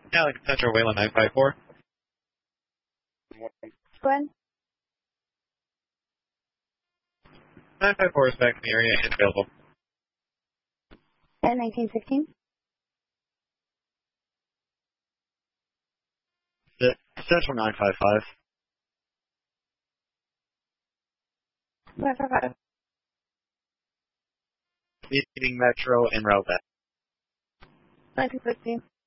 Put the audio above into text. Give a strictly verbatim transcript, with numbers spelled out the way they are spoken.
Alex Central, Wayland nine five four. Glenn? nine five four is back in the area and available. At nineteen sixteen? The Central nine five five. nine five five. Meeting Metro and Route back. nineteen sixteen.